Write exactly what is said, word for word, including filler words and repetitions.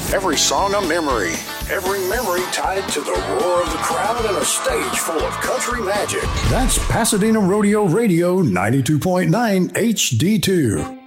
Every song a memory. Every memory tied to the roar of the crowd and a stage full of country magic. That's Pasadena Rodeo Radio ninety-two point nine H D two.